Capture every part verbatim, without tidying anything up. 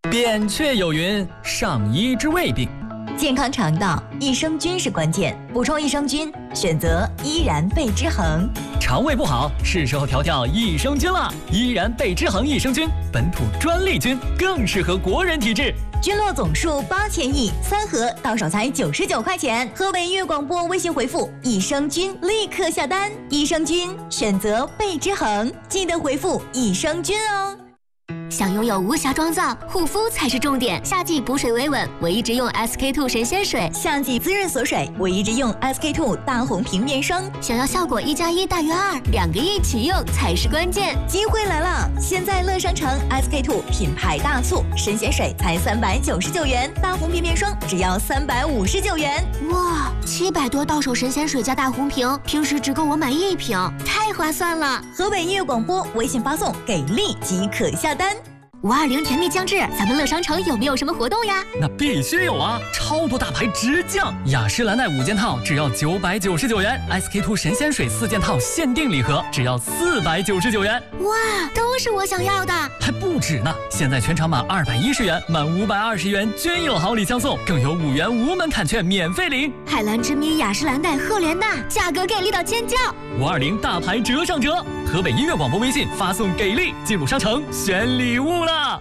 扁鹊有云：“上医之未病。” 健康肠道，益生菌是关键。补充益生菌，选择依然贝之恒。 肠胃不好，是时候调调益生菌了。依然贝之恒益生菌，本土专利菌，更适合国人体质。 菌落总数八千亿，三盒到手才九十九块钱。河北音乐广播微信回复“益生菌”，立刻下单。益生菌选择贝之恒，记得回复“益生菌”哦。 想拥有无瑕妆造，护肤才是重点。夏季补水维稳，我一直用 S K two 神仙水； 夏季滋润锁水，我一直用 S K two 大红瓶面霜。 想要效果一加一大于二，两个一起用才是关键。 机会来了！现在乐商城 S K two 品牌大促，神仙水才三百九十九元，大红瓶面霜只要三百五十九元。 哇，七百多到手神仙水加大红瓶，平时只够我买一瓶，太划算了！ 河北音乐广播微信发送“给力”即可下单。 五二零甜蜜将至，咱们乐商城有没有什么活动呀？ 那必须有啊！超多大牌直降，雅诗兰黛五件套只要九百九十九元 ，S K two 神仙水四件套限定礼盒只要四百九十九元。 哇，都是我想要的！ 还不止呢！现在全场满二百一十元，满五百二十元均有好礼相送，更有五元无门槛券免费领。 海蓝之谜、雅诗兰黛、赫莲娜，价格给力到尖叫！ 五二零大牌折上折，河北音乐广播微信发送“给力”，进入商城选礼物了。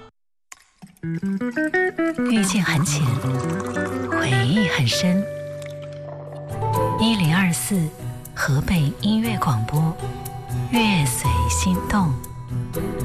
遇见很浅，回忆很深。一零二四，河北音乐广播，乐随心动。